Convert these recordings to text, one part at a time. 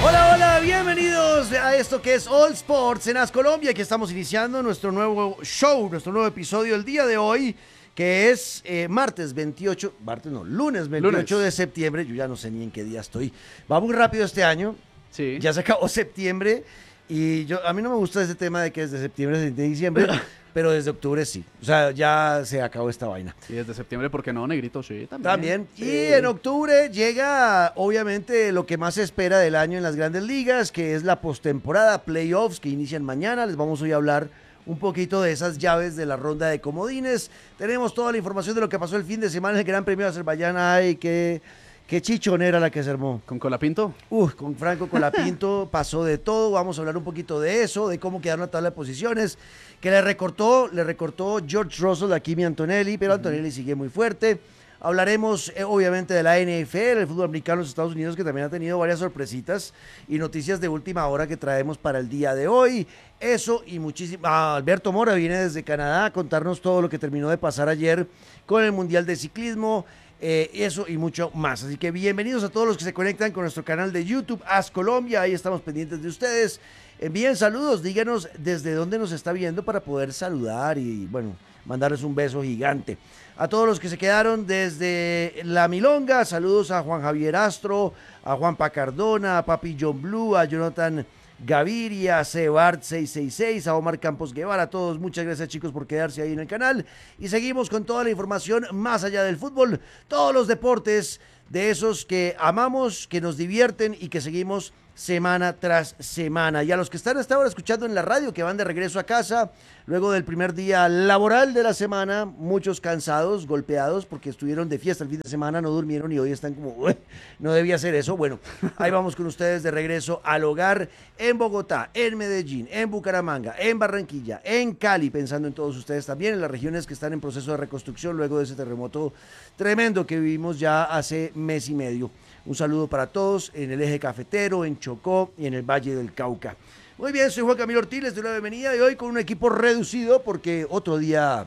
Hola, hola, bienvenidos a esto que es All Sports en Colombia. Aquí estamos iniciando nuestro nuevo show, nuestro nuevo episodio el día de hoy, que es lunes 28 de septiembre. Yo ya no sé ni en qué día estoy. Va muy rápido este año. Sí. Ya se acabó septiembre y a mí no me gusta ese tema de que desde septiembre, desde diciembre, pero desde octubre sí. O sea, ya se acabó esta vaina. Y desde septiembre, ¿por qué no, Negrito? Sí, también. También. Sí. Y en octubre llega, obviamente, lo que más se espera del año en las grandes ligas, que es la postemporada, playoffs, que inician mañana. Les vamos hoy a hablar un poquito de esas llaves de la ronda de comodines. Tenemos toda la información de lo que pasó el fin de semana en el Gran Premio de Azerbaiyán. Ay, qué chichonera la que se armó. ¿Con Colapinto? Con Franco Colapinto pasó de todo. Vamos a hablar un poquito de eso, de cómo quedaron la tabla de posiciones, que le recortó George Russell a Kimi Antonelli, pero Antonelli sigue muy fuerte. Hablaremos obviamente de la NFL, el fútbol americano en los Estados Unidos, que también ha tenido varias sorpresitas y noticias de última hora que traemos para el día de hoy. Eso y muchísimo. Alberto Mora viene desde Canadá a contarnos todo lo que terminó de pasar ayer con el Mundial de Ciclismo. Eso y mucho más. Así que bienvenidos a todos los que se conectan con nuestro canal de YouTube, As Colombia. Ahí estamos pendientes de ustedes. Envíen saludos, díganos desde dónde nos está viendo para poder saludar y, bueno, mandarles un beso gigante. A todos los que se quedaron desde La Milonga, saludos a Juan Javier Astro, a Juan Pacardona, a Papi John Blue, a Jonathan Gaviria, a Sebart 666, a Omar Campos Guevara, a todos, muchas gracias chicos por quedarse ahí en el canal y seguimos con toda la información más allá del fútbol, todos los deportes de esos que amamos, que nos divierten y que seguimos semana tras semana. Y a los que están hasta ahora escuchando en la radio, que van de regreso a casa, luego del primer día laboral de la semana, muchos cansados, golpeados, porque estuvieron de fiesta el fin de semana, no durmieron y hoy están como, no debía ser eso. Bueno, ahí vamos con ustedes de regreso al hogar en Bogotá, en Medellín, en Bucaramanga, en Barranquilla, en Cali, pensando en todos ustedes también, en las regiones que están en proceso de reconstrucción luego de ese terremoto tremendo que vivimos ya hace mes y medio. Un saludo para todos en el eje cafetero, en Chocó y en el Valle del Cauca. Muy bien, soy Juan Camilo Ortiz, les doy la bienvenida y hoy con un equipo reducido porque otro día,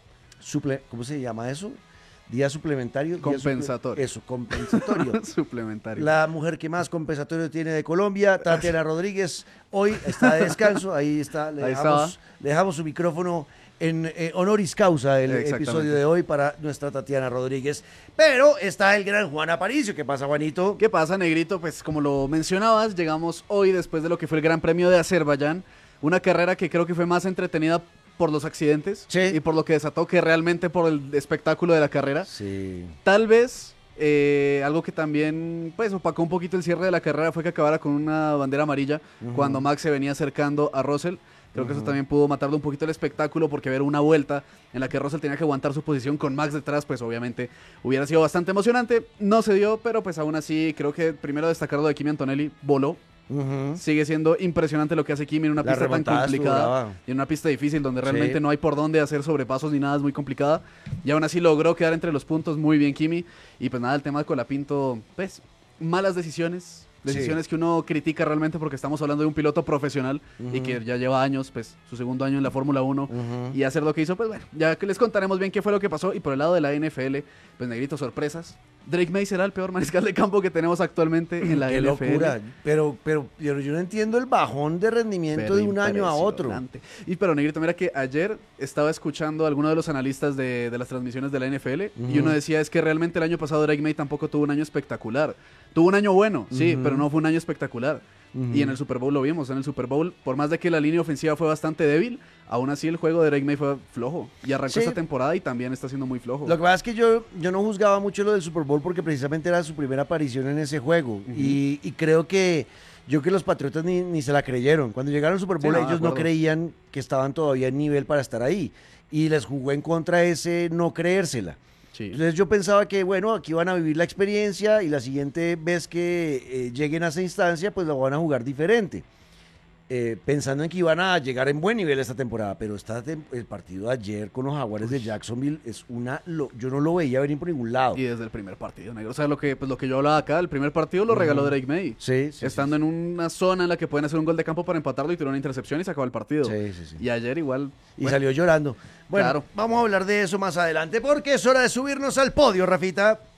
¿cómo se llama eso? Día suplementario. Compensatorio. Compensatorio. Suplementario. La mujer que más compensatorio tiene de Colombia, Tatiana Rodríguez, hoy está de descanso, ahí está, le dejamos su micrófono en honoris causa el episodio de hoy para nuestra Tatiana Rodríguez. Pero está el gran Juan Aparicio. ¿Qué pasa, Juanito? ¿Qué pasa, Negrito? Pues como lo mencionabas, llegamos hoy después de lo que fue el Gran Premio de Azerbaiyán, una carrera que creo que fue más entretenida por los accidentes y por lo que desató que realmente por el espectáculo de la carrera. Sí. Tal vez algo que también pues opacó un poquito el cierre de la carrera fue que acabara con una bandera amarilla cuando Max se venía acercando a Russell. Creo que eso también pudo matarle un poquito el espectáculo porque ver una vuelta en la que Russell tenía que aguantar su posición con Max detrás, pues obviamente hubiera sido bastante emocionante. No se dio, pero pues aún así creo que primero destacar lo de Kimi Antonelli, voló. Sigue siendo impresionante lo que hace Kimi en una pista tan complicada y en una pista difícil donde realmente no hay por dónde hacer sobrepasos ni nada, es muy complicada. Y aún así logró quedar entre los puntos, muy bien Kimi. Y pues nada, el tema de Colapinto, pues malas decisiones que uno critica realmente porque estamos hablando de un piloto profesional y que ya lleva años, pues su segundo año en la Fórmula 1 y hacer lo que hizo, pues bueno, ya que les contaremos bien qué fue lo que pasó. Y por el lado de la NFL, pues Negrito, sorpresas. Drake May será el peor mariscal de campo que tenemos actualmente en la NFL. Qué locura, pero yo no entiendo el bajón de rendimiento de un año a otro. Pero Negrito, mira que ayer estaba escuchando a alguno de los analistas de las transmisiones de la NFL y uno decía es que realmente el año pasado Drake May tampoco tuvo un año espectacular. Tuvo un año bueno, sí, pero no fue un año espectacular. Y en el Super Bowl lo vimos, en el Super Bowl, por más de que la línea ofensiva fue bastante débil, aún así el juego de Drake May fue flojo. Y arrancó esta temporada y también está siendo muy flojo. Lo que pasa es que yo no juzgaba mucho lo del Super Bowl porque precisamente era su primera aparición en ese juego. Y creo que los Patriotas ni se la creyeron. Cuando llegaron al Super Bowl ellos no creían que estaban todavía en nivel para estar ahí. Y les jugó en contra ese no creérsela. Sí. Entonces yo pensaba que, bueno, aquí van a vivir la experiencia y la siguiente vez que lleguen a esa instancia, pues lo van a jugar diferente. Pensando en que iban a llegar en buen nivel esta temporada, pero el partido de ayer con los Jaguares de Jacksonville es yo no lo veía venir por ningún lado. Y desde el primer partido, negro. O sea, lo que yo hablaba acá, el primer partido lo regaló Drake May. Estando en una zona en la que pueden hacer un gol de campo para empatarlo y tirar una intercepción y se acabó el partido. Y ayer igual. Y salió llorando. Bueno, vamos a hablar de eso más adelante porque es hora de subirnos al podio, Rafita.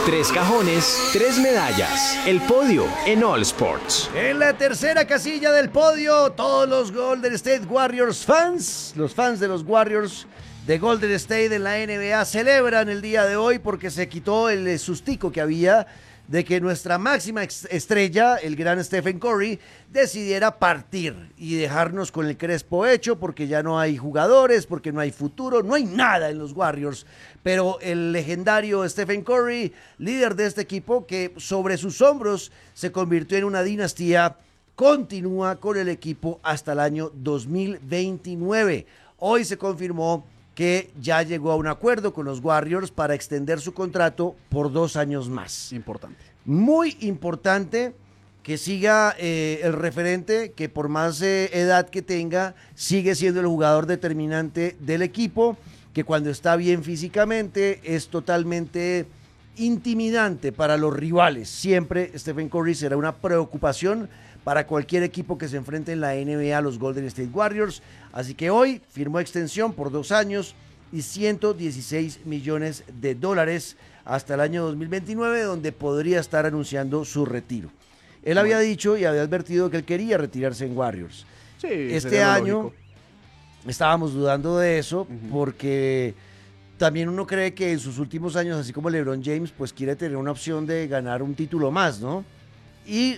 3 cajones, 3 medallas. El podio en All Sports. En la tercera casilla del podio, todos los Golden State Warriors fans, los fans de los Warriors de Golden State en la NBA celebran el día de hoy porque se quitó el sustico que había de que nuestra máxima estrella, el gran Stephen Curry, decidiera partir y dejarnos con el crespo hecho porque ya no hay jugadores, porque no hay futuro, no hay nada en los Warriors. Pero el legendario Stephen Curry, líder de este equipo que sobre sus hombros se convirtió en una dinastía, continúa con el equipo hasta el año 2029. Hoy se confirmó que ya llegó a un acuerdo con los Warriors para extender su contrato por 2 años más. Importante. Muy importante que siga el referente, que por más edad que tenga, sigue siendo el jugador determinante del equipo, que cuando está bien físicamente es totalmente intimidante para los rivales. Siempre Stephen Curry será una preocupación para cualquier equipo que se enfrente en la NBA a los Golden State Warriors. Así que hoy firmó extensión por 2 años y $116 millones hasta el año 2029, donde podría estar anunciando su retiro. Él había dicho y había advertido que él quería retirarse en Warriors. Sí, este año estábamos dudando de eso porque también uno cree que en sus últimos años, así como LeBron James, pues quiere tener una opción de ganar un título más, ¿no? Y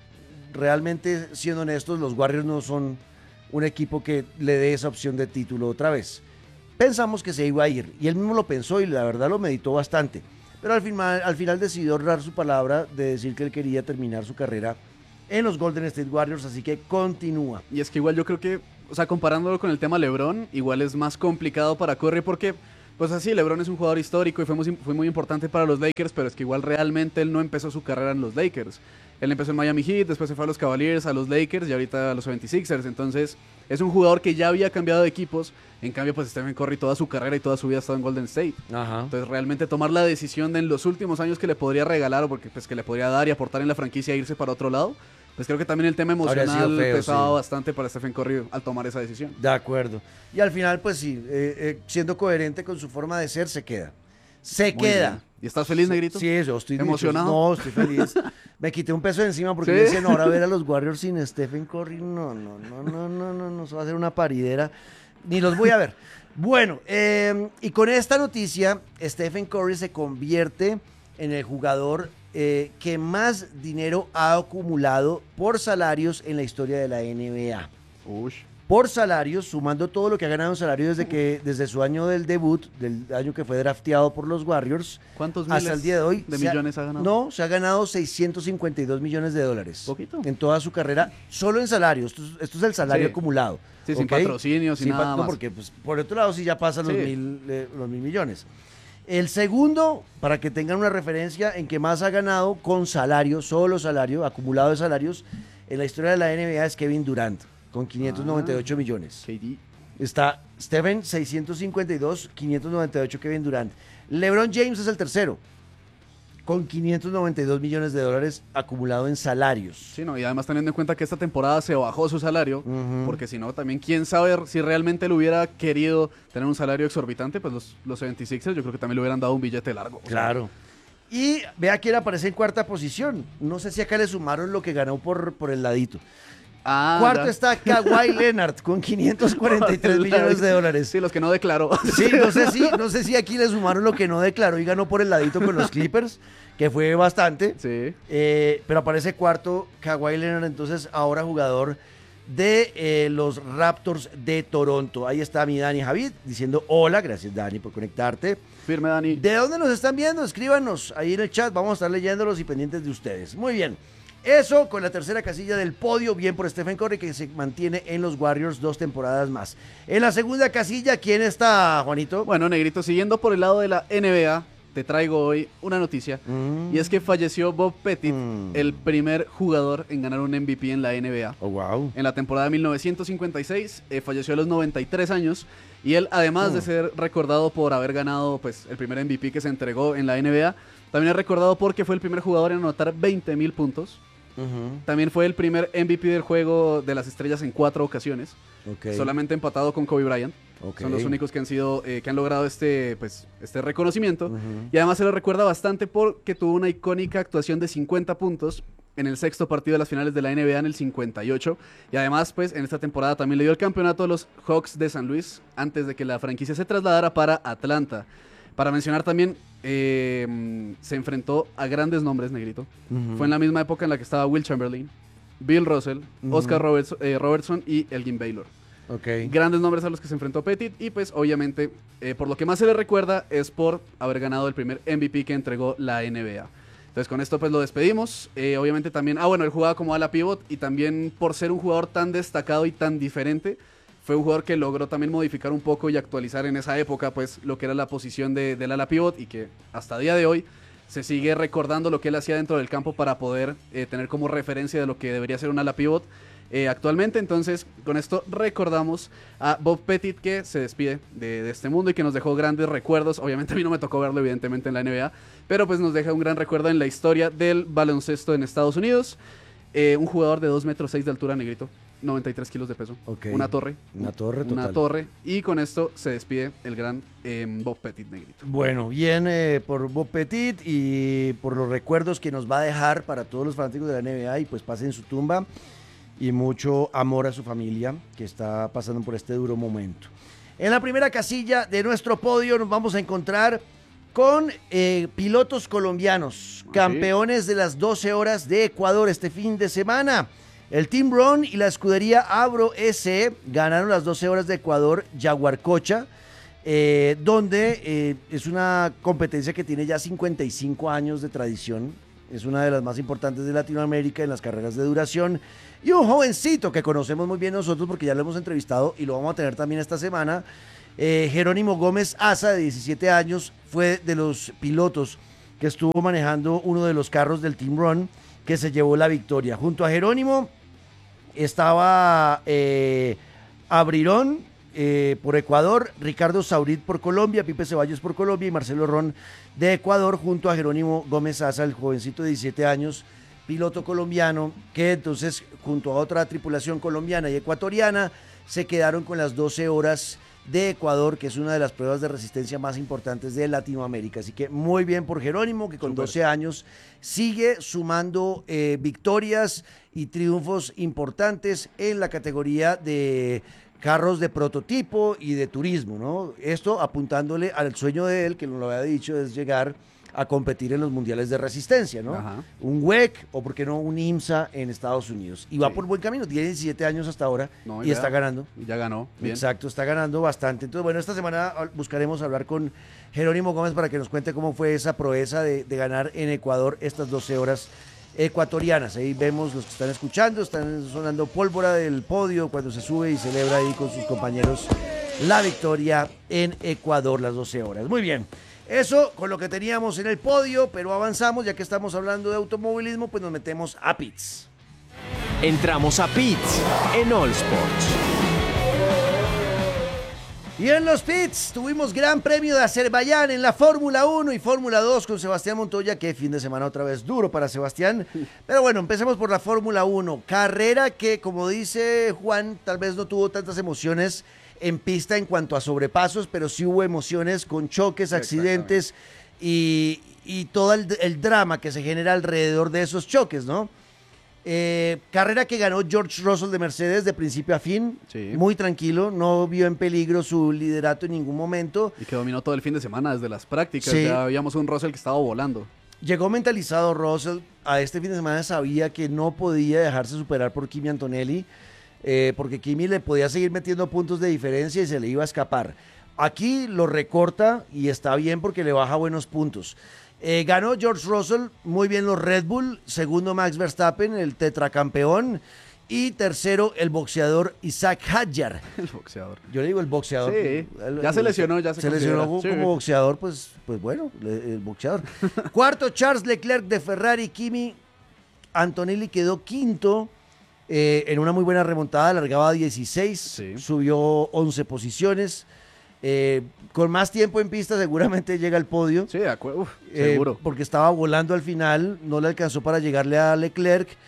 realmente, siendo honestos, los Warriors no son un equipo que le dé esa opción de título otra vez. Pensamos que se iba a ir, y él mismo lo pensó y la verdad lo meditó bastante, pero al final decidió honrar su palabra de decir que él quería terminar su carrera en los Golden State Warriors, así que continúa. Y es que igual yo creo que, o sea, comparándolo con el tema LeBron, igual es más complicado para Curry porque, pues así, LeBron es un jugador histórico y fue muy importante para los Lakers, pero es que igual realmente él no empezó su carrera en los Lakers. Él empezó en Miami Heat, después se fue a los Cavaliers, a los Lakers y ahorita a los 76ers. Entonces, es un jugador que ya había cambiado de equipos. En cambio, pues Stephen Curry toda su carrera y toda su vida ha estado en Golden State. Ajá. Entonces, realmente tomar la decisión de en los últimos años que le podría regalar o porque pues que le podría dar y aportar en la franquicia e irse para otro lado, pues creo que también el tema emocional pesaba bastante para Stephen Curry al tomar esa decisión. De acuerdo. Y al final, pues sí, siendo coherente con su forma de ser, se queda. Se Muy queda. bien. ¿Y estás feliz, Negrito? Sí, yo estoy emocionado. No, estoy feliz. Me quité un peso de encima porque ¿Sí? me decían, ahora ver a los Warriors sin Stephen Curry, no, eso va a ser una paridera. Ni los voy a ver. Bueno, y con esta noticia, Stephen Curry se convierte en el jugador que más dinero ha acumulado por salarios en la historia de la NBA. Uy. Por salarios, sumando todo lo que ha ganado en salario desde su año del debut, del año que fue drafteado por los Warriors, ¿Cuántos hasta el día de hoy millones ha ganado? No, se ha ganado $652 millones. Poquito. En toda su carrera, solo en salarios. Esto es el salario Sí. acumulado. Sí, sin patrocinios, sin nada más. Porque pues, por otro lado sí ya pasan Sí. los mil millones. El segundo, para que tengan una referencia, en que más ha ganado con salario, solo salario, acumulado de salarios, en la historia de la NBA es Kevin Durant, con 598 millones. KD. Está Stephen, 652, 598 Kevin Durant. LeBron James es el tercero, con $592 millones acumulado en salarios. Sí, no, y además teniendo en cuenta que esta temporada se bajó su salario, porque si no, también quién sabe si realmente le hubiera querido tener un salario exorbitante, pues los 76ers yo creo que también le hubieran dado un billete largo. Claro. Y vea quién aparece en cuarta posición. No sé si acá le sumaron lo que ganó por el ladito. Cuarto ya. está Kawhi Leonard con $543 millones. Sí, los que no declaró. Sí, no sé si aquí le sumaron lo que no declaró y ganó por el ladito con los Clippers, que fue bastante. Sí. Pero aparece cuarto Kawhi Leonard, entonces ahora jugador de los Raptors de Toronto. Ahí está mi Dani Javid diciendo hola, gracias Dani por conectarte. Firme, Dani. ¿De dónde nos están viendo? Escríbanos ahí en el chat, vamos a estar leyéndolos y pendientes de ustedes. Muy bien. Eso con la tercera casilla del podio, bien por Stephen Curry, que se mantiene en los Warriors 2 temporadas más. En la segunda casilla, ¿quién está, Juanito? Bueno, Negrito, siguiendo por el lado de la NBA, te traigo hoy una noticia, y es que falleció Bob Pettit, el primer jugador en ganar un MVP en la NBA. Oh, wow. En la temporada de 1956, falleció a los 93 años, y él, además de ser recordado por haber ganado pues, el primer MVP que se entregó en la NBA, también es recordado porque fue el primer jugador en anotar 20,000 puntos. También fue el primer MVP del juego de las estrellas en 4 ocasiones, solamente empatado con Kobe Bryant. Okay. Son los únicos que han logrado este reconocimiento. Y además se lo recuerda bastante porque tuvo una icónica actuación de 50 puntos en el sexto partido de las finales de la NBA en el 58. Y además, pues, en esta temporada también le dio el campeonato a los Hawks de San Luis antes de que la franquicia se trasladara para Atlanta. Para mencionar también, se enfrentó a grandes nombres, Negrito. Fue en la misma época en la que estaba Will Chamberlain, Bill Russell, Oscar Robertson y Elgin Baylor. Okay. Grandes nombres a los que se enfrentó Pettit y pues obviamente por lo que más se le recuerda es por haber ganado el primer MVP que entregó la NBA. Entonces con esto pues lo despedimos. Obviamente también, él jugaba como ala pivot y también por ser un jugador tan destacado y tan diferente, fue un jugador que logró también modificar un poco y actualizar en esa época pues lo que era la posición del ala pivot y que hasta día de hoy se sigue recordando lo que él hacía dentro del campo para poder tener como referencia de lo que debería ser un ala pivot actualmente. Entonces con esto recordamos a Bob Pettit, que se despide de este mundo y que nos dejó grandes recuerdos. Obviamente a mí no me tocó verlo evidentemente en la NBA, pero pues nos deja un gran recuerdo en la historia del baloncesto en Estados Unidos. Un jugador de 2,6 metros de altura, Negrito, 93 kilos de peso. Okay. Una torre. Total. Una torre. Y con esto se despide el gran Bob Pettit, Negrito. Bueno, bien por Bob Pettit y por los recuerdos que nos va a dejar para todos los fanáticos de la NBA, y pues pasen su tumba y mucho amor a su familia que está pasando por este duro momento. En la primera casilla de nuestro podio nos vamos a encontrar con pilotos colombianos, campeones de las 12 horas de Ecuador este fin de semana. El Team Ron y la escudería Abro SE ganaron las 12 horas de Ecuador Yaguarcocha, donde es una competencia que tiene ya 55 años de tradición. Es una de las más importantes de Latinoamérica en las carreras de duración. Y un jovencito que conocemos muy bien nosotros porque ya lo hemos entrevistado y lo vamos a tener también esta semana. Jerónimo Gómez Asa, de 17 años, fue de los pilotos que estuvo manejando uno de los carros del Team Run que se llevó la victoria. Junto a Jerónimo estaba Abrirón por Ecuador, Ricardo Saurit por Colombia, Pipe Ceballos por Colombia y Marcelo Ron de Ecuador, junto a Jerónimo Gómez Asa, el jovencito de 17 años, piloto colombiano, que entonces junto a otra tripulación colombiana y ecuatoriana se quedaron con las 12 horas de Ecuador, que es una de las pruebas de resistencia más importantes de Latinoamérica. Así que muy bien por Jerónimo, que con 12 años sigue sumando victorias y triunfos importantes en la categoría de carros de prototipo y de turismo, ¿no? Esto apuntándole al sueño de él, que nos lo había dicho, es llegar a competir en los mundiales de resistencia, ¿no? Ajá. Un WEC o, por qué no, un IMSA en Estados Unidos. Y va por buen camino, tiene 17 años hasta ahora y está ganando. Ya ganó, bien. Exacto, está ganando bastante. Entonces, bueno, esta semana buscaremos hablar con Jerónimo Gómez para que nos cuente cómo fue esa proeza de ganar en Ecuador estas 12 horas ecuatorianas. Ahí vemos los que están escuchando, están sonando pólvora del podio cuando se sube y celebra ahí con sus compañeros la victoria en Ecuador, las 12 horas. Muy bien. Eso con lo que teníamos en el podio, pero avanzamos, ya que estamos hablando de automovilismo, pues nos metemos a pits. Entramos a pits en All Sports. Y en los pits tuvimos Gran Premio de Azerbaiyán en la Fórmula 1 y Fórmula 2 con Sebastián Montoya, que fin de semana otra vez duro para Sebastián. Pero bueno, empecemos por la Fórmula 1. Carrera que, como dice Juan, tal vez no tuvo tantas emociones en pista en cuanto a sobrepasos, pero sí hubo emociones con choques, accidentes y todo el drama que se genera alrededor de esos choques, ¿no? Carrera que ganó George Russell de Mercedes de principio a fin, muy tranquilo, no vio en peligro su liderato en ningún momento. Y que dominó todo el fin de semana desde las prácticas, ya veíamos un Russell que estaba volando. Llegó mentalizado Russell, a este fin de semana sabía que no podía dejarse superar por Kimi Antonelli, porque Kimi le podía seguir metiendo puntos de diferencia y se le iba a escapar. Aquí lo recorta y está bien porque le baja buenos puntos. Ganó George Russell, muy bien los Red Bull, segundo Max Verstappen, el tetracampeón, y tercero el boxeador Isaac Hadjar. El boxeador. Yo le digo el boxeador. Sí, ya se lesionó, ya se lesionó como boxeador, pues bueno, el boxeador. Cuarto, Charles Leclerc de Ferrari. Kimi Antonelli quedó quinto. En una muy buena remontada, largaba 16, subió 11 posiciones. Con más tiempo en pista seguramente llega al podio. Sí, de acuerdo, seguro. Porque estaba volando al final, no le alcanzó para llegarle a Leclerc.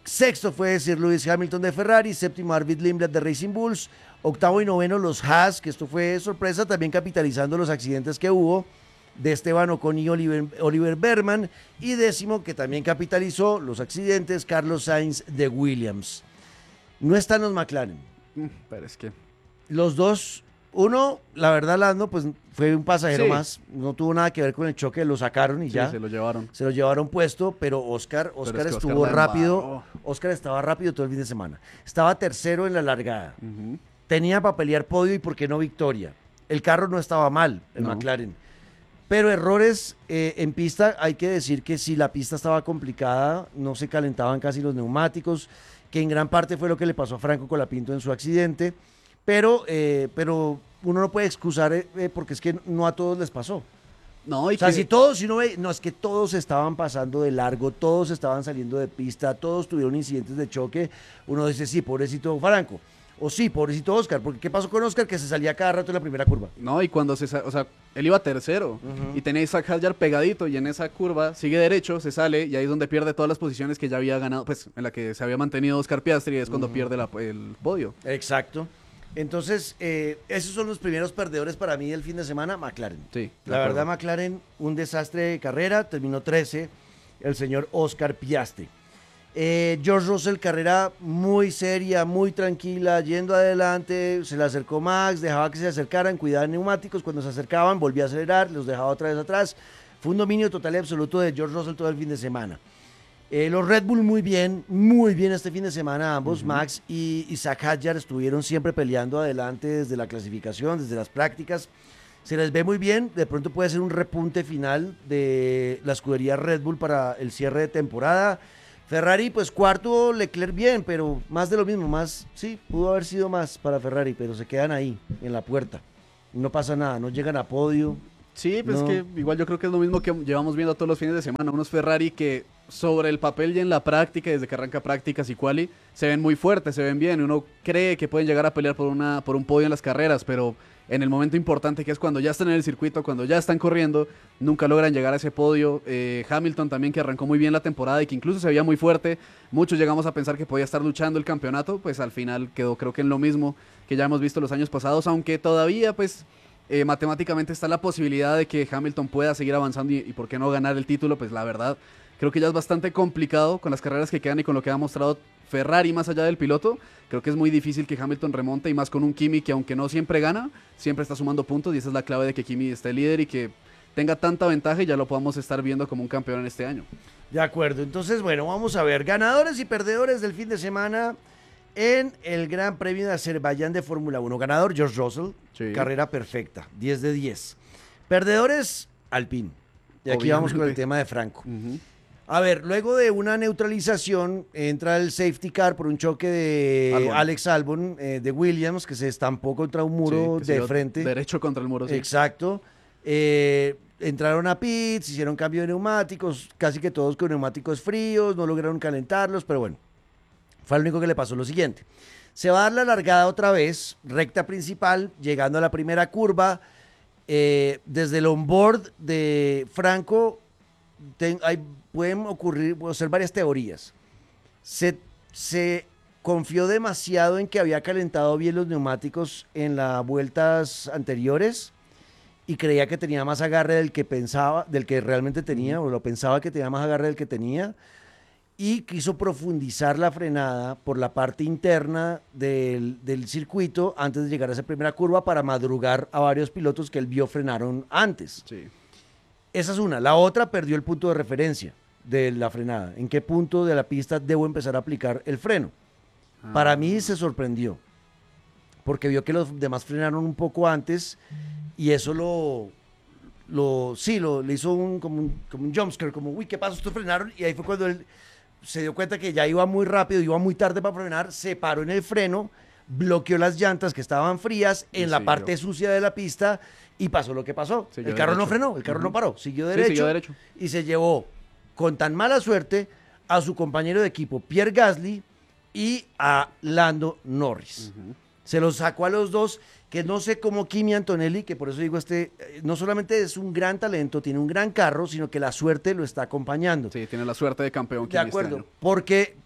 Sexto fue Sir Lewis Hamilton de Ferrari, séptimo Arvid Lindblad de Racing Bulls, octavo y noveno los Haas, que esto fue sorpresa, también capitalizando los accidentes que hubo, de Esteban Ocon y Oliver Berman, y décimo, que también capitalizó los accidentes, Carlos Sainz de Williams. No están los McLaren. Pero es que... Los dos, uno, la verdad, Lando, pues fue un pasajero Sí. más, no tuvo nada que ver con el choque, lo sacaron y Sí, ya. se lo llevaron. Se lo llevaron puesto, pero Oscar es que estuvo Oscar la rápido. embarró. Oscar estaba rápido todo el fin de semana. Estaba tercero en la largada. Ujú. Tenía para pelear podio y por qué no victoria. El carro no estaba mal, el No. McLaren. Pero errores en pista, hay que decir que si la pista estaba complicada, no se calentaban casi los neumáticos, que en gran parte fue lo que le pasó a Franco Colapinto en su accidente. Pero uno no puede excusar porque es que no a todos les pasó. No, y O sea, que- si uno ve, no, es que todos estaban pasando de largo, todos estaban saliendo de pista, todos tuvieron incidentes de choque, uno dice, sí, pobrecito Franco, o sí, pobrecito Oscar, porque ¿qué pasó con Oscar? Que se salía cada rato en la primera curva. No, y cuando o sea, él iba tercero y tenía a Isaac Hadjar pegadito y en esa curva sigue derecho, se sale y ahí es donde pierde todas las posiciones que ya había ganado, pues en la que se había mantenido Oscar Piastri y es cuando pierde el podio. Exacto. Entonces, esos son los primeros perdedores para mí del fin de semana, McLaren. Sí, de La acuerdo. verdad, McLaren, un desastre de carrera, terminó 13, el señor Oscar Piastri. George Russell, carrera muy seria, muy tranquila, yendo adelante, se le acercó Max, dejaba que se acercaran, cuidaba neumáticos, cuando se acercaban volvía a acelerar, los dejaba otra vez atrás. Fue un dominio total y absoluto de George Russell todo el fin de semana. Los Red Bull muy bien este fin de semana ambos, Max y Isaac Hadjar estuvieron siempre peleando adelante desde la clasificación, desde las prácticas. Se les ve muy bien, de pronto puede ser un repunte final de la escudería Red Bull para el cierre de temporada. Ferrari, pues cuarto, Leclerc bien, pero más de lo mismo, más, sí, pudo haber sido más para Ferrari, pero se quedan ahí, en la puerta. No pasa nada, no llegan a podio. Sí, pues No. que igual yo creo que es lo mismo que llevamos viendo todos los fines de semana. Unos Ferrari que sobre el papel y en la práctica, desde que arranca prácticas y quali, se ven muy fuertes, se ven bien. Uno cree que pueden llegar a pelear por un podio en las carreras, pero en el momento importante que es cuando ya están en el circuito, cuando ya están corriendo, nunca logran llegar a ese podio. Hamilton también, que arrancó muy bien la temporada y que incluso se veía muy fuerte. Muchos llegamos a pensar que podía estar luchando el campeonato, pues al final quedó creo que en lo mismo que ya hemos visto los años pasados, aunque todavía pues matemáticamente está la posibilidad de que Hamilton pueda seguir avanzando y por qué no ganar el título, pues la verdad creo que ya es bastante complicado con las carreras que quedan y con lo que ha mostrado Ferrari más allá del piloto. Creo que es muy difícil que Hamilton remonte y más con un Kimi que aunque no siempre gana, siempre está sumando puntos y esa es la clave de que Kimi esté líder y que tenga tanta ventaja y ya lo podamos estar viendo como un campeón en este año. De acuerdo, entonces, bueno, vamos a ver, ganadores y perdedores del fin de semana en el Gran Premio de Azerbaiyán de Fórmula 1. Ganador, George Russell, Sí. carrera perfecta, 10 de 10. Perdedores, Alpine. Y aquí vamos con el Obviamente. tema de Franco. A ver, luego de una neutralización, entra el safety car por un choque de Albon. Alex Albon de Williams, que se estampó contra un muro Sí, que se de dio frente. derecho contra el muro, sí. Exacto. Entraron a pits, hicieron cambio de neumáticos, casi que todos con neumáticos fríos, no lograron calentarlos, pero bueno, fue lo único que le pasó. Lo siguiente, se va a dar la largada otra vez, recta principal, llegando a la primera curva, desde el onboard de Franco, pueden ser varias teorías. Se confió demasiado en que había calentado bien los neumáticos en las vueltas anteriores y creía que tenía más agarre del que pensaba, del que realmente tenía, o lo pensaba que tenía más agarre del que tenía, y quiso profundizar la frenada por la parte interna del circuito antes de llegar a esa primera curva para madrugar a varios pilotos que él vio frenaron antes. Sí. Esa es una. La otra, perdió el punto de referencia de la frenada. ¿En qué punto de la pista debo empezar a aplicar el freno? Para mí se sorprendió, porque vio que los demás frenaron un poco antes y eso le hizo como un jumpscare, como, uy, ¿qué pasó? Estos frenaron, y ahí fue cuando él se dio cuenta que ya iba muy rápido, iba muy tarde para frenar, se paró en el freno, bloqueó las llantas que estaban frías en la siguió. parte sucia de la pista y pasó lo que pasó. Siguió El carro no derecho. frenó, el carro no paró, siguió Sí, derecho, siguió derecho. y se llevó con tan mala suerte a su compañero de equipo Pierre Gasly y a Lando Norris. Se los sacó a los dos, que no sé cómo Kimi Antonelli, que por eso digo, no solamente es un gran talento, tiene un gran carro, sino que la suerte lo está acompañando. Sí, tiene la suerte de campeón. De Kimi este acuerdo, año. porque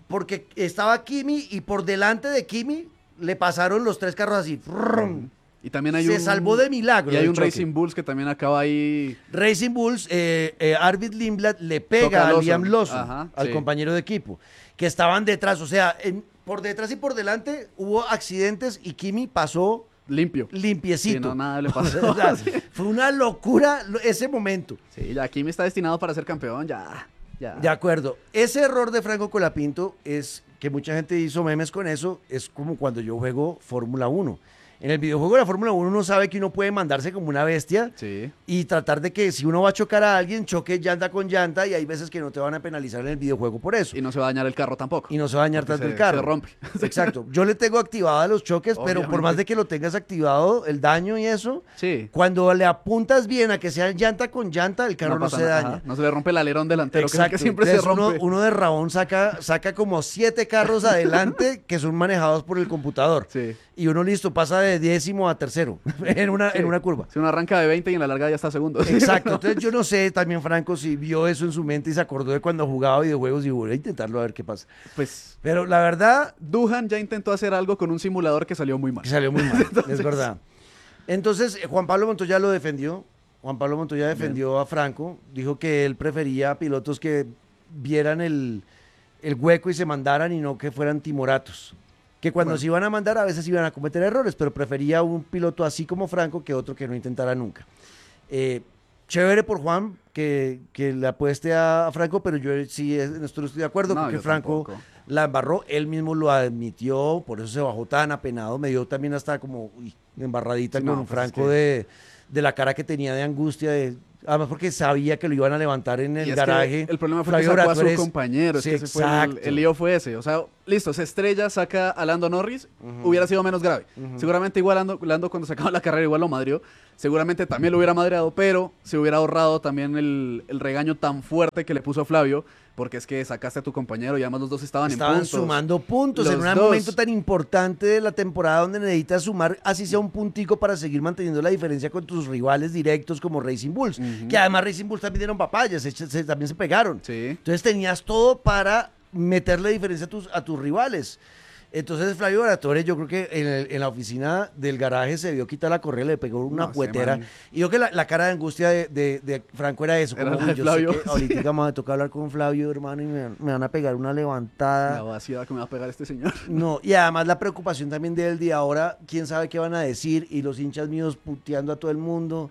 porque estaba Kimi y por delante de Kimi le pasaron los 3 carros así. Y también hay Se salvó de milagro. Y hay del un choque. Racing Bulls que también acaba ahí. Racing Bulls, Arvid Lindblad le Toca pega a a Lawson. Liam Lawson, Ajá, al sí. compañero de equipo, que estaban detrás. O sea, por detrás y por delante hubo accidentes y Kimi pasó Limpio. limpiecito. Sí, no, nada le pasó. O sea, fue una locura ese momento. Sí, ya Kimi está destinado para ser campeón, ya. De acuerdo. Ese error de Franco Colapinto es que mucha gente hizo memes con eso. Es como cuando yo juego Fórmula 1. En el videojuego de la Fórmula 1 uno sabe que uno puede mandarse como una bestia Sí. y tratar de que si uno va a chocar a alguien, choque llanta con llanta y hay veces que no te van a penalizar en el videojuego por eso. Y no se va a dañar el carro tampoco. Y no se va a dañar Porque tanto el carro. Se rompe. Exacto. Yo le tengo activada los choques, pero por Obviamente. más de que lo tengas activado, el daño y eso, Sí. cuando le apuntas bien a que sea llanta con llanta, el carro no pasa se nada. daña. Ajá. No se le rompe el alerón delantero, que es el Exacto. que siempre se Entonces, rompe. uno de Rabón saca como 7 carros adelante que son manejados por el computador. Sí. Y uno listo, pasa de 10º a 3º en una curva. Si uno arranca de 20 y en la larga ya está segundo. Exacto. Entonces yo no sé también, Franco, si vio eso en su mente y se acordó de cuando jugaba videojuegos y voy a intentarlo a ver qué pasa. Pues Pero la verdad, Duhan ya intentó hacer algo con un simulador que salió muy mal. que salió muy mal, es verdad. Entonces, Juan Pablo Montoya lo defendió. Juan Pablo Montoya defendió a Franco. Dijo que él prefería pilotos que vieran el hueco y se mandaran y no que fueran timoratos. Que cuando Bueno. se iban a mandar a veces iban a cometer errores, pero prefería un piloto así como Franco que otro que no intentara nunca. Chévere por Juan que le apueste a Franco, pero yo sí en esto no estoy de acuerdo No, porque yo Franco tampoco. la embarró, él mismo lo admitió, por eso se bajó tan apenado, me dio también hasta como embarradita Sí, con no, pues Franco es de la cara que tenía de angustia, además porque sabía que lo iban a levantar en Y el es que garaje. el problema fue Flavio que sacó a su Briatore compañero. sí, es que ese fue exacto. el lío fue ese. O sea, listo, se estrella, saca a Lando Norris, hubiera sido menos grave. Seguramente igual Lando cuando sacaba la carrera igual lo madrió. Seguramente también lo hubiera madreado, pero se hubiera ahorrado también el regaño tan fuerte que le puso Flavio, porque es que sacaste a tu compañero y además los dos estaban en Estaban puntos. sumando puntos en Los un dos. momento tan importante de la temporada donde necesitas sumar así sea un puntico para seguir manteniendo la diferencia con tus rivales directos como Racing Bulls, que además Racing Bulls también dieron papayas, también se pegaron. Sí. Entonces tenías todo para meterle diferencia a tus rivales. Entonces Flavio Briatore, yo creo que en la oficina del garaje se vio quitar la correa, le pegó una No sé, puetera. man. Y yo que la cara de angustia de Franco era eso. Era Como, la de yo Flavio. sé que ahorita me toca hablar con Flavio, hermano, y me van a pegar una levantada. La vaciedad que me va a pegar este señor. No, y además la preocupación también de él de ahora, quién sabe qué van a decir, y los hinchas míos puteando a todo el mundo,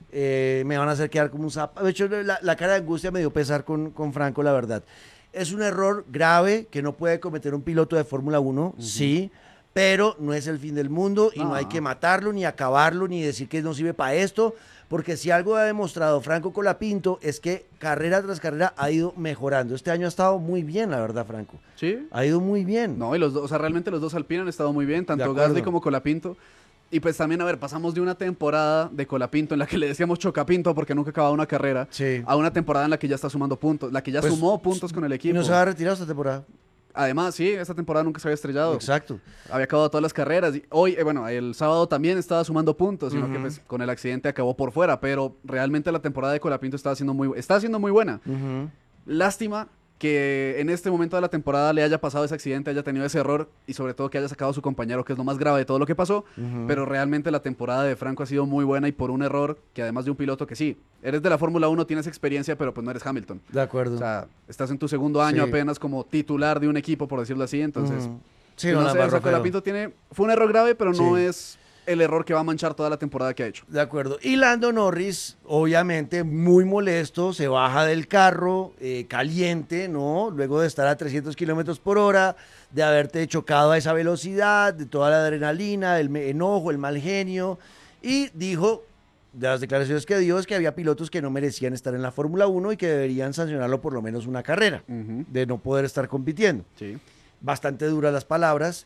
me van a hacer quedar como un sapo. De hecho, la cara de angustia me dio pesar con Franco, la verdad. Es un error grave que no puede cometer un piloto de Fórmula 1, sí, pero no es el fin del mundo y no hay que matarlo, ni acabarlo, ni decir que no sirve para esto, porque si algo ha demostrado Franco Colapinto es que carrera tras carrera ha ido mejorando. Este año ha estado muy bien, la verdad, Franco. Sí. Ha ido muy bien. No, y los dos, o sea, realmente los dos Alpine han estado muy bien, De tanto acuerdo. Gasly como Colapinto. Y pues también, a ver, pasamos de una temporada de Colapinto en la que le decíamos Chocapinto porque nunca acababa una carrera, Sí. a una temporada en la que ya está sumando puntos, la que ya Pues, sumó puntos con el Y equipo. no se va a retirar esta temporada. Además, sí, esta temporada nunca se había estrellado. Exacto. Había acabado todas las carreras. Y hoy, bueno, el sábado también estaba sumando puntos, sino que pues, con el accidente acabó por fuera. Pero realmente la temporada de Colapinto está siendo muy buena. Lástima que en este momento de la temporada le haya pasado ese accidente, haya tenido ese error y sobre todo que haya sacado a su compañero, que es lo más grave de todo lo que pasó. Pero realmente la temporada de Franco ha sido muy buena y por un error que además de un piloto que sí, eres de la Fórmula 1, tienes experiencia, pero pues no eres Hamilton. De acuerdo. O sea, estás en tu segundo año Sí. apenas como titular de un equipo, por decirlo así, entonces... Sí, no no, la sé, embarró o sea, feo. Colapinto fue un error grave, pero no Sí. es el error que va a manchar toda la temporada que ha hecho. De acuerdo. Y Lando Norris, obviamente, muy molesto, se baja del carro, caliente, ¿no? Luego de estar a 300 kilómetros por hora, de haberte chocado a esa velocidad, de toda la adrenalina, el enojo, el mal genio, y dijo, de las declaraciones que dio, es que había pilotos que no merecían estar en la Fórmula 1 y que deberían sancionarlo por lo menos una carrera, de no poder estar compitiendo. Sí. Bastante duras las palabras,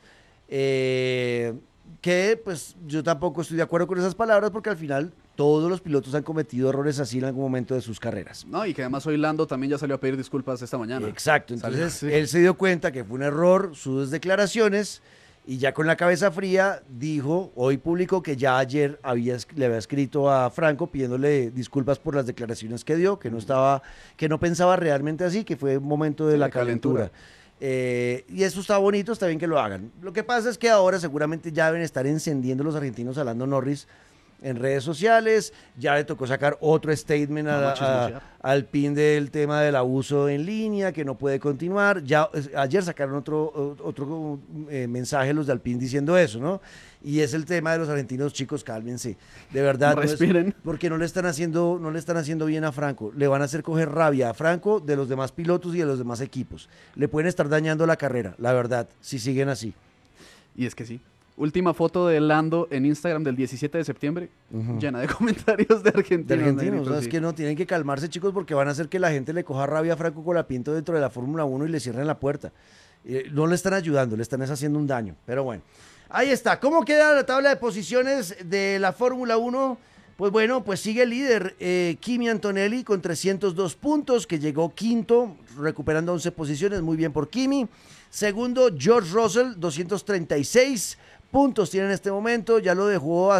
que pues yo tampoco estoy de acuerdo con esas palabras porque al final todos los pilotos han cometido errores así en algún momento de sus carreras. No, y que además hoy Lando también ya salió a pedir disculpas esta mañana. Exacto, Salió, entonces sí. él se dio cuenta que fue un error sus declaraciones y ya con la cabeza fría dijo, hoy publicó que ya ayer le había escrito a Franco pidiéndole disculpas por las declaraciones que dio, que no pensaba realmente así, que fue un momento de Sí, la de calentura. calentura. Y eso está bonito, está bien que lo hagan. Lo que pasa es que ahora seguramente ya deben estar encendiendo los argentinos a Lando Norris en redes sociales. Ya le tocó sacar otro statement al PIN del tema del abuso en línea, que no puede continuar. Ya ayer sacaron otro mensaje los de Alpine diciendo eso, ¿no? Y es el tema de los argentinos, chicos, cálmense. De verdad, respiren. Porque no le están haciendo bien a Franco. Le van a hacer coger rabia a Franco de los demás pilotos y de los demás equipos. Le pueden estar dañando la carrera, la verdad, si siguen así. Y es que sí. Última foto de Lando en Instagram del 17 de septiembre, llena de comentarios de argentinos. De argentinos, ¿sabes? Que no, tienen que calmarse, chicos, porque van a hacer que la gente le coja rabia a Franco Colapinto dentro de la Fórmula 1 y le cierren la puerta. No le están ayudando, le están haciendo un daño. Pero bueno, ahí está. ¿Cómo queda la tabla de posiciones de la Fórmula 1? Pues bueno, pues sigue el líder Kimi Antonelli con 302 puntos, que llegó quinto, recuperando 11 posiciones. Muy bien por Kimi. Segundo, George Russell, 236 puntos tiene en este momento, ya lo dejó a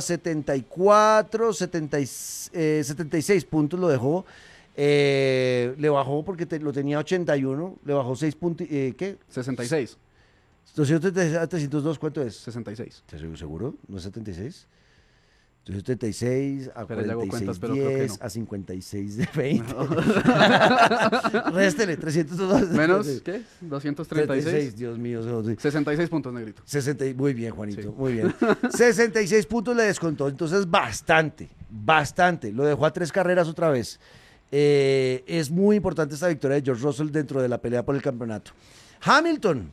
76 puntos lo dejó, le bajó porque lo tenía 81, le bajó 6 puntos, ¿qué? 66. 236 a 302, ¿cuánto es? 66. ¿Te soy seguro? ¿No es 76? 276 a 46, pero 10 no. a 56 de 20. No. Réstele, 302. ¿Menos qué? 236. 36, Dios mío. 66 puntos, negrito. Muy bien, Juanito, Sí. muy bien. 66 puntos le descontó, entonces bastante. Lo dejó a 3 carreras otra vez. Es muy importante esta victoria de George Russell dentro de la pelea por el campeonato. Hamilton,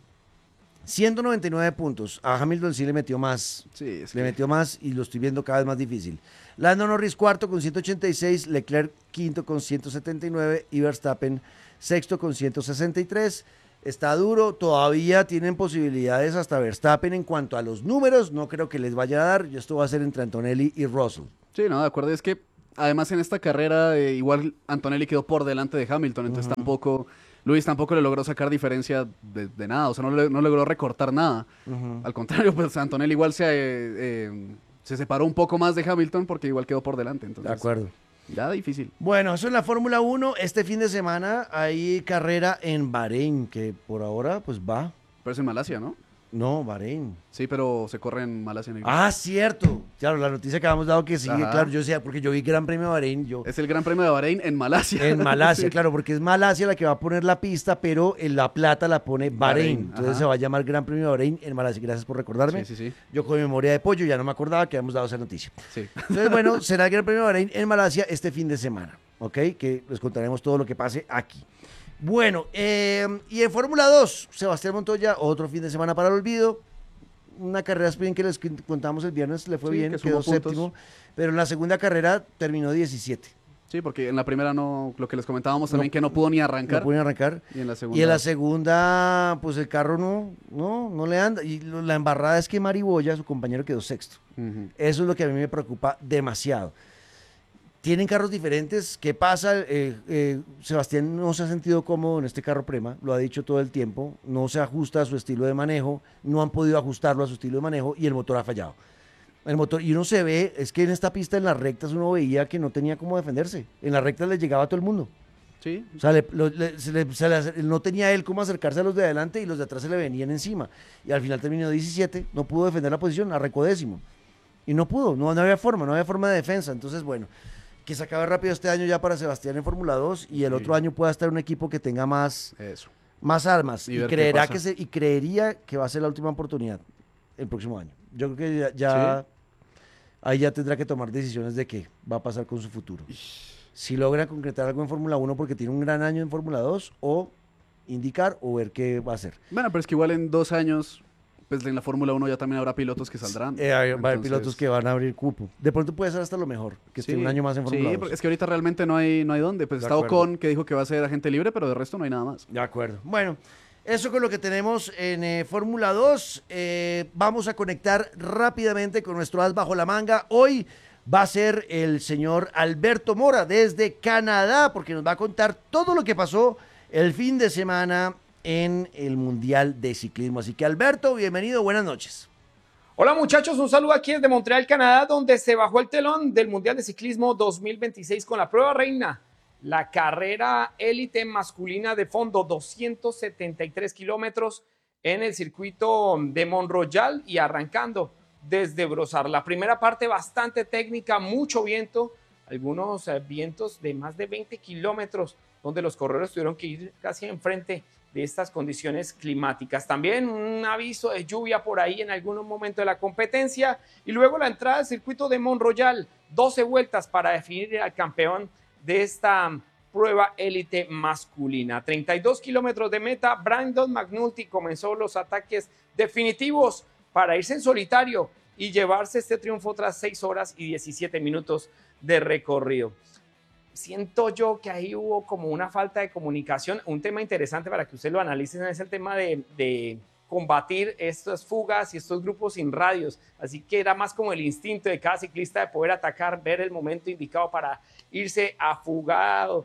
199 puntos. A Hamilton sí le metió más. Sí, Le metió más y lo estoy viendo cada vez más difícil. Lando Norris cuarto con 186, Leclerc quinto con 179 y Verstappen sexto con 163. Está duro, todavía tienen posibilidades hasta Verstappen en cuanto a los números. No creo que les vaya a dar. Esto va a ser entre Antonelli y Russell. Sí, no, de acuerdo. Es que además en esta carrera igual Antonelli quedó por delante de Hamilton, entonces Luis tampoco le logró sacar diferencia de nada, o sea, no logró recortar nada. Al contrario, pues Antonelli igual se separó un poco más de Hamilton porque igual quedó por delante. Entonces, De acuerdo. Ya difícil. Bueno, eso es la Fórmula 1. Este fin de semana hay carrera en Bahrein, que por ahora pues va. Pero es en Malasia, ¿no? No, Bahrein. Sí, pero se corre en Malasia. Ah, cierto. Claro, la noticia que habíamos dado que sigue, Ajá. claro, yo sé, porque yo vi Gran Premio de Bahrein, Es el Gran Premio de Bahrein en Malasia. en Malasia, Sí. claro, porque es Malasia la que va a poner la pista, pero en la plata la pone Bahrein. Entonces ajá. se va a llamar Gran Premio de Bahrein en Malasia. Gracias por recordarme. Sí. Yo con memoria de pollo ya no me acordaba que habíamos dado esa noticia. Sí. Entonces, bueno, será el Gran Premio de Bahrein en Malasia este fin de semana, ¿ok? Que les contaremos todo lo que pase aquí. Bueno, y en Fórmula 2, Sebastián Montoya, otro fin de semana para el olvido. Una carrera sprint que les contamos el viernes, le fue Sí, bien, que sumó quedó séptimo, pero en la segunda carrera terminó 17. Sí, porque en la primera no, lo que les comentábamos también, que no pudo ni arrancar. No pueden arrancar. Y en la segunda. Y en la segunda, pues el carro no le anda. Y la embarrada es que Mari Boya, su compañero, quedó sexto. Ujú. Eso es lo que a mí me preocupa demasiado. Tienen carros diferentes. ¿Qué pasa? Sebastián no se ha sentido cómodo en este carro Prema, lo ha dicho todo el tiempo. No se ajusta a su estilo de manejo, no han podido ajustarlo a su estilo de manejo y el motor ha fallado. El motor, y uno se ve, es que en esta pista, en las rectas, uno veía que no tenía cómo defenderse. En las rectas le llegaba a todo el mundo. Sí. O sea, no tenía él cómo acercarse a los de adelante y los de atrás se le venían encima. Y al final terminó 17, no pudo defender la posición, arrancó décimo. Y no pudo, no había forma de defensa. Entonces, bueno, que se acabe rápido este año ya para Sebastián en Fórmula 2 y el otro año pueda estar un equipo que tenga más armas. Y Y, ver qué creería pasa. creería que va a ser la última oportunidad el próximo año. Yo creo que ya ahí ya tendrá que tomar decisiones de qué va a pasar con su futuro. Si logra concretar algo en Fórmula 1 porque tiene un gran año en Fórmula 2 o indicar o ver qué va a hacer. Bueno, pero es que igual en 2 años, pues en la Fórmula 1 ya también habrá pilotos que saldrán. Va a haber Entonces, pilotos que van a abrir cupo. De pronto puede ser hasta lo mejor, que esté un año más en Fórmula 2. Sí, es que ahorita realmente no hay dónde. Pues De está acuerdo. Ocon, que dijo que va a ser agente libre, pero de resto no hay nada más. De acuerdo. Bueno, eso con lo que tenemos en Fórmula 2. Vamos a conectar rápidamente con nuestro as bajo la manga. Hoy va a ser el señor Alberto Mora desde Canadá, porque nos va a contar todo lo que pasó el fin de semana en el Mundial de Ciclismo. Así que Alberto, bienvenido, buenas noches. Hola muchachos, un saludo aquí desde Montreal, Canadá, donde se bajó el telón del Mundial de Ciclismo 2026 con la prueba reina la carrera élite masculina de fondo, 273 kilómetros en el circuito de Mont-Royal y arrancando desde Brossard. La primera parte bastante técnica, mucho viento, algunos vientos de más de 20 kilómetros, donde los corredores tuvieron que ir casi enfrente de estas condiciones climáticas. También un aviso de lluvia por ahí en algún momento de la competencia y luego la entrada al circuito de Mont-Royal, 12 vueltas para definir al campeón de esta prueba élite masculina. 32 kilómetros de meta, Brandon McNulty comenzó los ataques definitivos para irse en solitario y llevarse este triunfo tras 6 horas y 17 minutos de recorrido. Siento yo que ahí hubo como una falta de comunicación. Un tema interesante para que ustedes lo analicen es el tema de combatir estas fugas y estos grupos sin radios. Así que era más como el instinto de cada ciclista de poder atacar, ver el momento indicado para irse fugado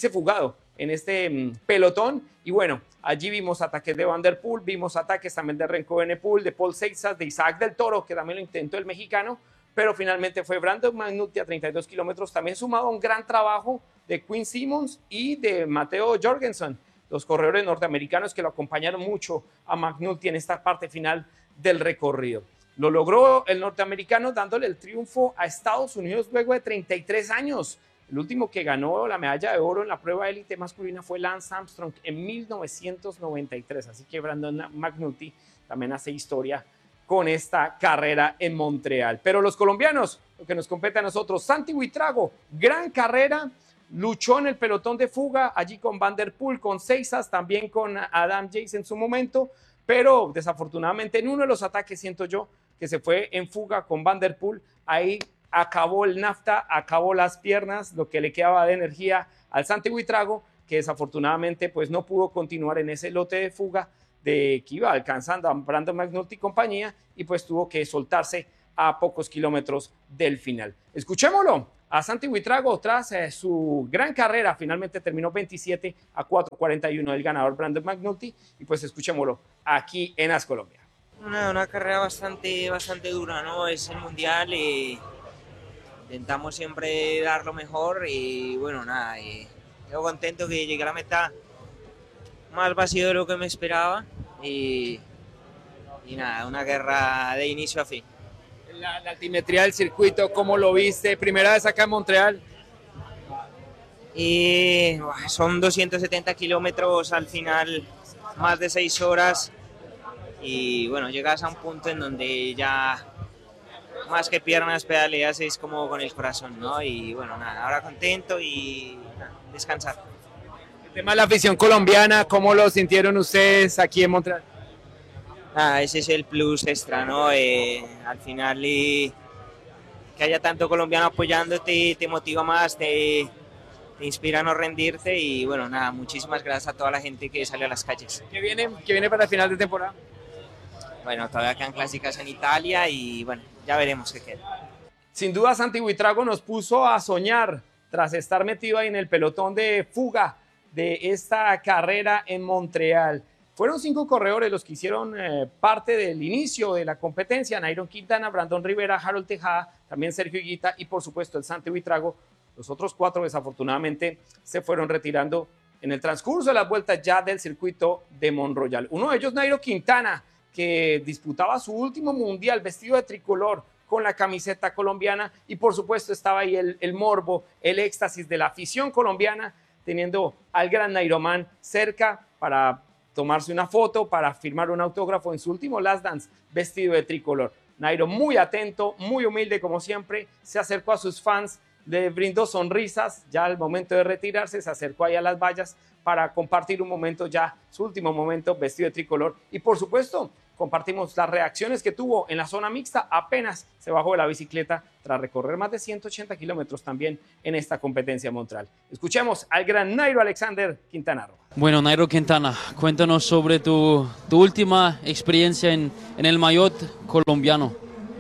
en este pelotón. Y bueno, allí vimos ataques de Van der Poel, vimos ataques también de Remco Evenepoel, de Paul Seixas, de Isaac del Toro, que también lo intentó el mexicano, pero finalmente fue Brandon McNulty a 32 kilómetros, también sumado a un gran trabajo de Quinn Simmons y de Matteo Jorgensen, los corredores norteamericanos que lo acompañaron mucho a McNulty en esta parte final del recorrido. Lo logró el norteamericano dándole el triunfo a Estados Unidos luego de 33 años. El último que ganó la medalla de oro en la prueba élite masculina fue Lance Armstrong en 1993. Así que Brandon McNulty también hace historia con esta carrera en Montreal. Pero los colombianos, lo que nos compete a nosotros, Santi Buitrago, gran carrera, luchó en el pelotón de fuga, allí con Van der Poel, con Seixas, también con Adam Yates en su momento, pero desafortunadamente en uno de los ataques, siento yo, que se fue en fuga con Van der Poel, ahí acabó el nafta, acabó las piernas, lo que le quedaba de energía al Santi Buitrago, que desafortunadamente pues no pudo continuar en ese lote de fuga que iba alcanzando a Brandon McNulty y compañía, y pues tuvo que soltarse a pocos kilómetros del final. Escuchémoslo a Santi Buitrago tras su gran carrera. Finalmente terminó 27 a 4:41 el ganador Brandon McNulty, y pues escuchémoslo aquí en AS Colombia. Una carrera bastante dura, ¿no? Es el mundial y intentamos siempre dar lo mejor y bueno, nada, quedo contento que llegué a la meta más vacío de lo que me esperaba y nada, una guerra de inicio a fin. La altimetría del circuito, ¿cómo lo viste? Primera vez acá en Montreal. Y son 270 kilómetros al final, más de 6 horas y bueno, llegas a un punto en donde ya más que piernas pedaleas es como con el corazón, ¿no? Y bueno, nada, ahora contento y nada, descansar. El tema de la afición colombiana, ¿cómo lo sintieron ustedes aquí en Montreal? Ese es el plus extra, ¿no? Al final que haya tanto colombiano apoyándote te motiva más, te inspira a no rendirte y bueno, nada, muchísimas gracias a toda la gente que sale a las calles. ¿Qué viene para el final de temporada? Bueno, todavía quedan clásicas en Italia y bueno, ya veremos qué queda. Sin duda, Santi Buitrago nos puso a soñar tras estar metido ahí en el pelotón de fuga de esta carrera en Montreal. Fueron 5 corredores los que hicieron parte del inicio de la competencia: Nairo Quintana, Brandon Rivera, Harold Tejada, también Sergio Higuita y por supuesto el Santi Buitrago. Los otros 4 desafortunadamente se fueron retirando en el transcurso de las vueltas ya del circuito de Mont-Royal. Uno de ellos, Nairo Quintana, que disputaba su último mundial vestido de tricolor con la camiseta colombiana, y por supuesto estaba ahí el morbo, el éxtasis de la afición colombiana, teniendo al gran Nairoman cerca para tomarse una foto, para firmar un autógrafo en su último Last Dance vestido de tricolor. Nairo muy atento, muy humilde como siempre, se acercó a sus fans, le brindó sonrisas, ya al momento de retirarse se acercó ahí a las vallas para compartir un momento, ya su último momento vestido de tricolor, y por supuesto compartimos las reacciones que tuvo en la zona mixta apenas se bajó de la bicicleta tras recorrer más de 180 kilómetros también en esta competencia en Montreal. Escuchemos al gran Nairo Alexander Quintana Roa. Bueno, Nairo Quintana, cuéntanos sobre tu última experiencia en el maillot colombiano.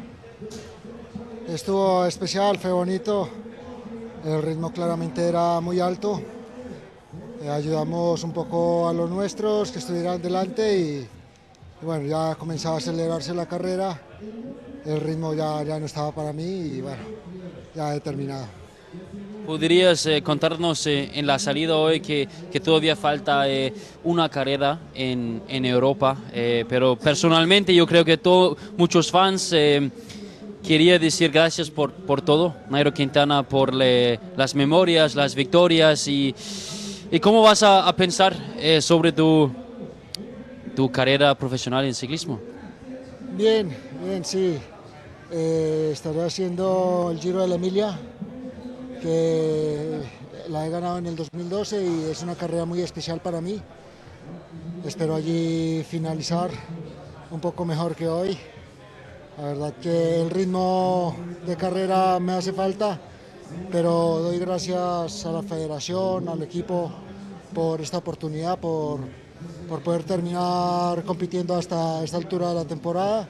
Estuvo especial, fue bonito, el ritmo claramente era muy alto, ayudamos un poco a los nuestros que estuvieran delante y bueno, ya comenzaba a acelerarse la carrera, el ritmo ya no estaba para mí y bueno, ya he terminado. ¿Podrías contarnos en la salida hoy que todavía falta una carrera en Europa? Pero personalmente yo creo que muchos fans quería decir gracias por todo, Nairo Quintana, por las memorias, las victorias y cómo vas a pensar sobre tu carrera profesional en ciclismo. Bien, sí. Estaré haciendo el Giro de la Emilia, que la he ganado en el 2012 y es una carrera muy especial para mí. Espero allí finalizar un poco mejor que hoy. La verdad que el ritmo de carrera me hace falta, pero doy gracias a la federación, al equipo por esta oportunidad, por poder terminar compitiendo hasta esta altura de la temporada,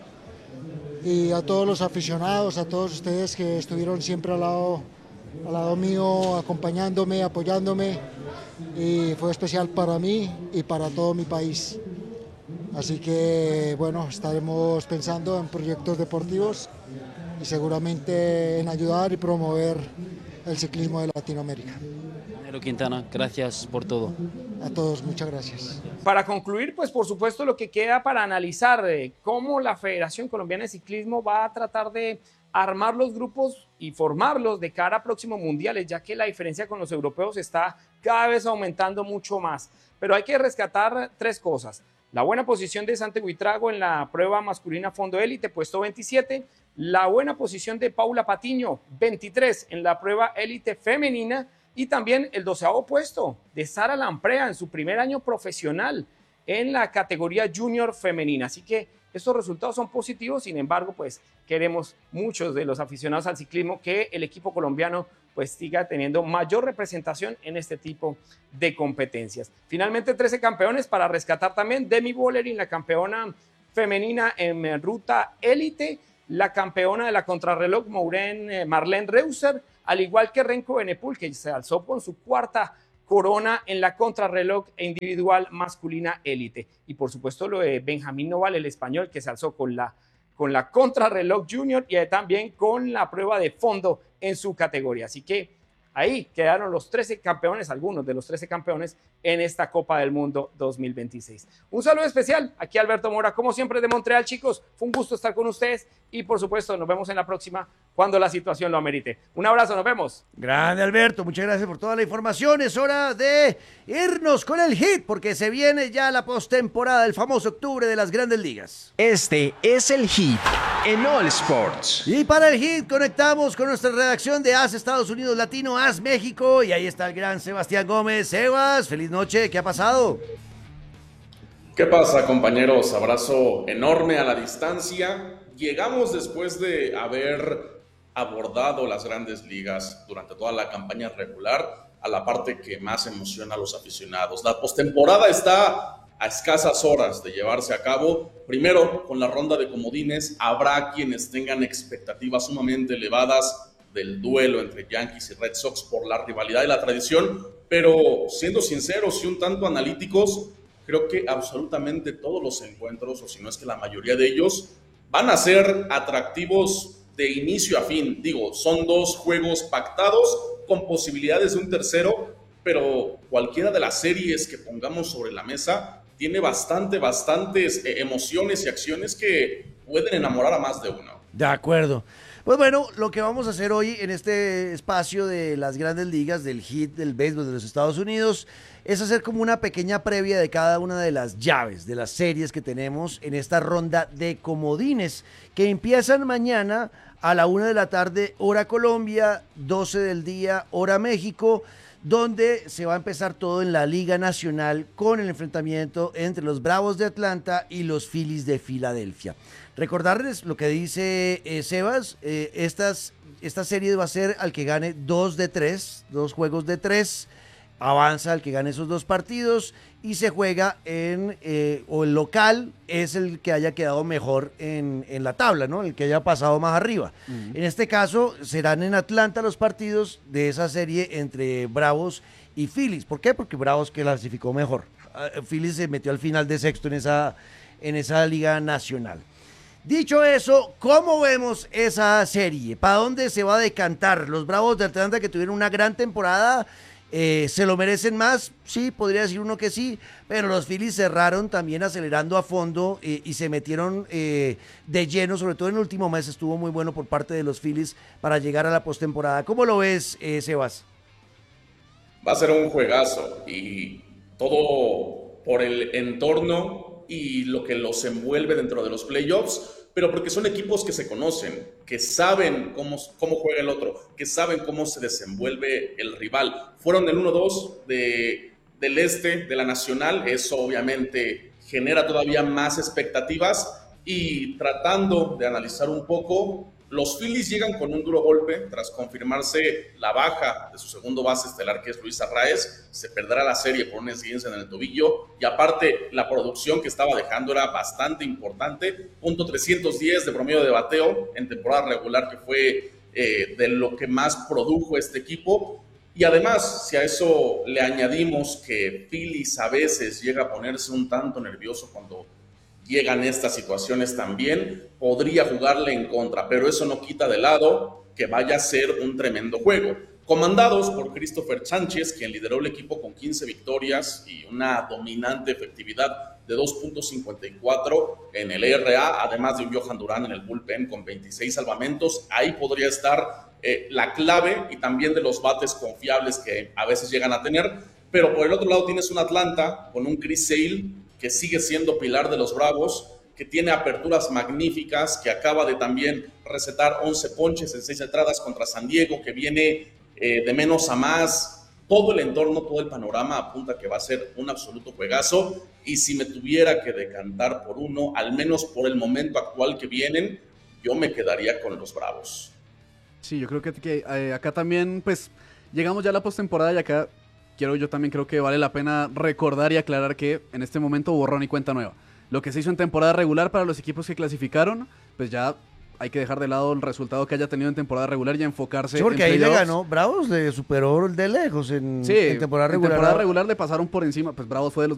y a todos los aficionados, a todos ustedes que estuvieron siempre al lado mío, acompañándome, apoyándome, y fue especial para mí y para todo mi país. Así que bueno, estaremos pensando en proyectos deportivos y seguramente en ayudar y promover el ciclismo de Latinoamérica. Nairo Quintana, gracias por todo. A todos, muchas gracias. Para concluir, pues por supuesto lo que queda para analizar cómo la Federación Colombiana de Ciclismo va a tratar de armar los grupos y formarlos de cara a próximos mundiales, ya que la diferencia con los europeos está cada vez aumentando mucho más. Pero hay que rescatar tres cosas. La buena posición de Santi Buitrago en la prueba masculina fondo élite, puesto 27. La buena posición de Paula Patiño, 23, en la prueba élite femenina. Y también el 12º puesto de Sara Lamprea en su primer año profesional en la categoría junior femenina. Así que estos resultados son positivos, sin embargo, pues queremos muchos de los aficionados al ciclismo que el equipo colombiano pues siga teniendo mayor representación en este tipo de competencias. Finalmente 13 campeones para rescatar también: Demi Vollering, la campeona femenina en ruta élite, la campeona de la contrarreloj Marlene Reusser, al igual que Renko Benepul, que se alzó con su cuarta corona en la contrarreloj individual masculina élite. Y por supuesto lo de Benjamín Noval, el español, que se alzó con la contrarreloj junior y también con la prueba de fondo en su categoría. Así que ahí quedaron los 13 campeones, algunos de los 13 campeones en esta Copa del Mundo 2026. Un saludo especial aquí a Alberto Mora, como siempre, de Montreal, chicos. Fue un gusto estar con ustedes y por supuesto nos vemos en la próxima cuando la situación lo amerite. Un abrazo, nos vemos. Grande Alberto, muchas gracias por toda la información. Es hora de irnos con el hit porque se viene ya la postemporada del famoso octubre de las Grandes Ligas. Este es el hit en All Sports. Y para el hit conectamos con nuestra redacción de AS Estados Unidos Latino, AS México, y ahí está el gran Sebastián Gómez. Sebas, feliz noche, ¿qué ha pasado? ¿Qué pasa, compañeros? Abrazo enorme a la distancia. Llegamos después de haber abordado las Grandes Ligas durante toda la campaña regular a la parte que más emociona a los aficionados. La postemporada está a escasas horas de llevarse a cabo. Primero, con la ronda de comodines, habrá quienes tengan expectativas sumamente elevadas del duelo entre Yankees y Red Sox por la rivalidad y la tradición, pero siendo sinceros y un tanto analíticos, creo que absolutamente todos los encuentros, o si no es que la mayoría de ellos, van a ser atractivos de inicio a fin. Digo, son dos juegos pactados con posibilidades de un tercero, pero cualquiera de las series que pongamos sobre la mesa tiene bastantes emociones y acciones que pueden enamorar a más de uno. De acuerdo. Pues bueno, lo que vamos a hacer hoy en este espacio de las Grandes Ligas, del hit del béisbol de los Estados Unidos, es hacer como una pequeña previa de cada una de las llaves, de las series que tenemos en esta ronda de comodines, que empiezan mañana a la 1 de la tarde, hora Colombia, 12 del día, hora México, donde se va a empezar todo en la Liga Nacional con el enfrentamiento entre los Bravos de Atlanta y los Phillies de Filadelfia. Recordarles lo que dice Sebas, esta serie va a ser al que gane 2 de 3, 2 juegos de 3, avanza al que gane esos 2 partidos y se juega o el local es el que haya quedado mejor en la tabla, ¿no? El que haya pasado más arriba. En este caso serán en Atlanta los partidos de esa serie entre Bravos y Phillies. ¿Por qué? Porque Bravos clasificó mejor. Phillies se metió al final de sexto en esa Liga Nacional. Dicho eso, ¿cómo vemos esa serie? ¿Para dónde se va a decantar? Los Bravos de Atlanta, que tuvieron una gran temporada, ¿se lo merecen más? Sí, podría decir uno que sí, pero los Phillies cerraron también acelerando a fondo y se metieron de lleno, sobre todo en el último mes estuvo muy bueno por parte de los Phillies para llegar a la postemporada. ¿Cómo lo ves, Sebas? Va a ser un juegazo y todo por el entorno y lo que los envuelve dentro de los playoffs, pero porque son equipos que se conocen, que saben cómo juega el otro, que saben cómo se desenvuelve el rival. Fueron el 1-2 del este, de la Nacional, eso obviamente genera todavía más expectativas y tratando de analizar un poco, los Phillies llegan con un duro golpe tras confirmarse la baja de su segundo base estelar, que es Luis Arraez. Se perderá la serie por una esguince en el tobillo y aparte la producción que estaba dejando era bastante importante. .310 de promedio de bateo en temporada regular, que fue de lo que más produjo este equipo. Y además, si a eso le añadimos que Phillies a veces llega a ponerse un tanto nervioso cuando llegan estas situaciones también, podría jugarle en contra, pero eso no quita de lado que vaya a ser un tremendo juego. Comandados por Christopher Sánchez, quien lideró el equipo con 15 victorias y una dominante efectividad de 2.54 en el ERA, además de un Johan Durán en el bullpen con 26 salvamentos. Ahí podría estar la clave y también de los bates confiables que a veces llegan a tener, pero por el otro lado tienes un Atlanta con un Chris Sale que sigue siendo pilar de los Bravos, que tiene aperturas magníficas, que acaba de también recetar 11 ponches en 6 entradas contra San Diego, que viene de menos a más. Todo el entorno, todo el panorama apunta que va a ser un absoluto juegazo, y si me tuviera que decantar por uno, al menos por el momento actual que vienen, yo me quedaría con los Bravos. Sí, yo creo que acá también, pues, llegamos ya a la postemporada y acá yo también creo que vale la pena recordar y aclarar que en este momento borrón y cuenta nueva. Lo que se hizo en temporada regular para los equipos que clasificaron, pues ya hay que dejar de lado el resultado que haya tenido en temporada regular y enfocarse en porque ahí playoffs. le ganó, Bravos le superó de lejos en temporada regular. En temporada regular le pasaron por encima, pues Bravos fue